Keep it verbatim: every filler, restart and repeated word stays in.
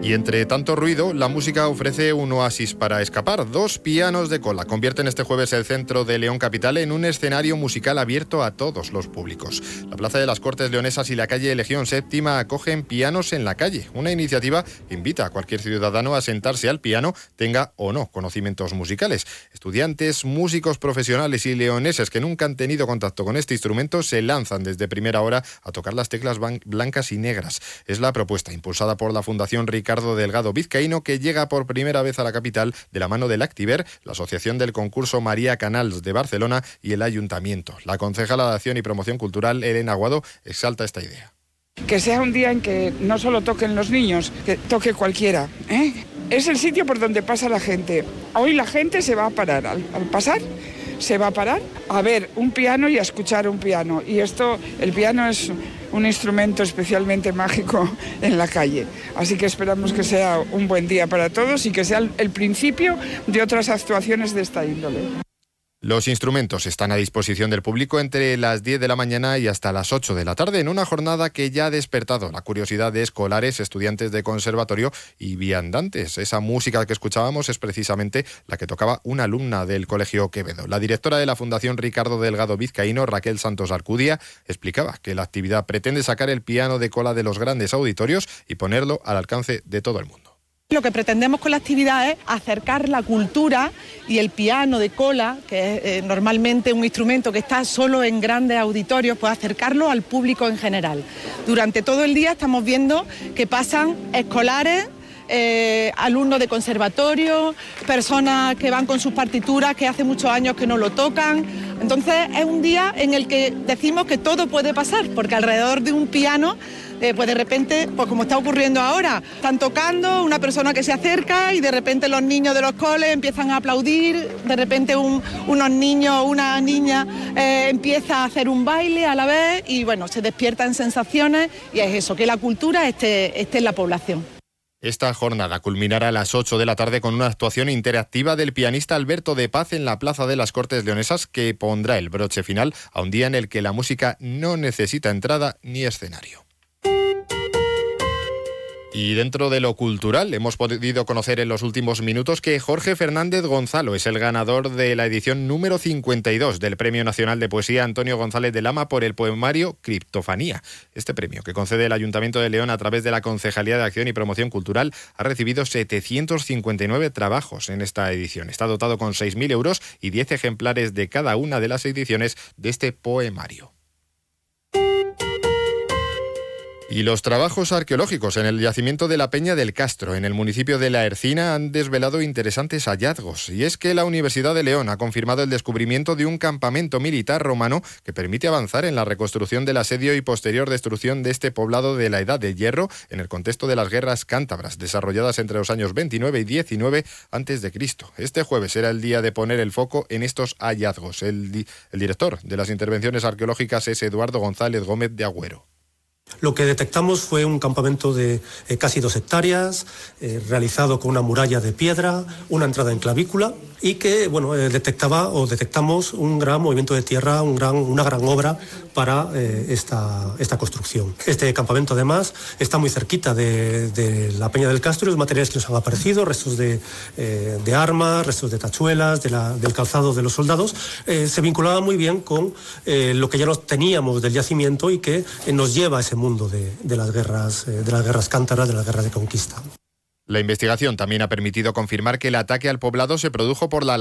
Y entre tanto ruido, la música ofrece un oasis para escapar. Dos pianos de cola convierten este jueves el centro de León Capital en un escenario musical abierto a todos los públicos. La Plaza de las Cortes Leonesas y la calle Legión Séptima acogen Pianos en la Calle, una iniciativa que invita a cualquier ciudadano a sentarse al piano, tenga o no conocimientos musicales. Estudiantes, músicos profesionales y leoneses que nunca han tenido contacto con este instrumento se lanzan desde primera hora a tocar las teclas blancas y negras. Es la propuesta impulsada por la Fundación Ricardo Delgado Vizcaíno, que llega por primera vez a la capital de la mano del Activer, la Asociación del Concurso María Canals de Barcelona y el Ayuntamiento. La concejala de Acción y Promoción Cultural, Elena Aguado, exalta esta idea. Que sea un día en que no solo toquen los niños, que toque cualquiera, ¿eh? Es el sitio por donde pasa la gente. Hoy la gente se va a parar, al, al pasar se va a parar a ver un piano y a escuchar un piano. Y esto, el piano es un instrumento especialmente mágico en la calle. Así que esperamos que sea un buen día para todos y que sea el principio de otras actuaciones de esta índole. Los instrumentos están a disposición del público entre las diez de la mañana y hasta las ocho de la tarde, en una jornada que ya ha despertado la curiosidad de escolares, estudiantes de conservatorio y viandantes. Esa música que escuchábamos es precisamente la que tocaba una alumna del Colegio Quevedo. La directora de la Fundación Ricardo Delgado Vizcaíno, Raquel Santos Arcudia, explicaba que la actividad pretende sacar el piano de cola de los grandes auditorios y ponerlo al alcance de todo el mundo. Lo que pretendemos con la actividad es acercar la cultura y el piano de cola, que es eh, normalmente un instrumento que está solo en grandes auditorios, pues acercarlo al público en general. Durante todo el día estamos viendo que pasan escolares, Eh, alumnos de conservatorio, personas que van con sus partituras que hace muchos años que no lo tocan. Entonces es un día en el que decimos que todo puede pasar, porque alrededor de un piano eh, pues de repente, pues como está ocurriendo ahora, están tocando, una persona que se acerca y de repente los niños de los coles empiezan a aplaudir, de repente un, unos niños, una niña eh, empieza a hacer un baile a la vez y bueno, se despiertan sensaciones y es eso, que la cultura esté, esté en la población. Esta jornada culminará a las ocho de la tarde con una actuación interactiva del pianista Alberto de Paz en la Plaza de las Cortes Leonesas, que pondrá el broche final a un día en el que la música no necesita entrada ni escenario. Y dentro de lo cultural, hemos podido conocer en los últimos minutos que Jorge Fernández Gonzalo es el ganador de la edición número cincuenta y dos del Premio Nacional de Poesía Antonio González de Lama por el poemario Criptofanía. Este premio, que concede el Ayuntamiento de León a través de la Concejalía de Acción y Promoción Cultural, ha recibido setecientos cincuenta y nueve trabajos en esta edición. Está dotado con seis mil euros y diez ejemplares de cada una de las ediciones de este poemario. Y los trabajos arqueológicos en el yacimiento de la Peña del Castro, en el municipio de La Ercina, han desvelado interesantes hallazgos. Y es que la Universidad de León ha confirmado el descubrimiento de un campamento militar romano que permite avanzar en la reconstrucción del asedio y posterior destrucción de este poblado de la Edad del Hierro en el contexto de las guerras cántabras, desarrolladas entre los años veintinueve y diecinueve antes de Cristo. Este jueves era el día de poner el foco en estos hallazgos. El, di- el director de las intervenciones arqueológicas es Eduardo González Gómez de Agüero. Lo que detectamos fue un campamento de eh, casi dos hectáreas, eh, realizado con una muralla de piedra, una entrada en clavícula y que bueno, eh, detectaba o detectamos un gran movimiento de tierra, un gran, una gran obra para eh, esta, esta construcción. Este campamento además está muy cerquita de, de la Peña del Castro y los materiales que nos han aparecido, restos de, eh, de armas, restos de tachuelas, de la, del calzado de los soldados, eh, se vinculaba muy bien con eh, lo que ya nos teníamos del yacimiento y que eh, nos lleva a ese mundo de, de las guerras, eh, de las guerras cántaras, de las guerras de conquista. La investigación también ha permitido confirmar que el ataque al poblado se produjo por la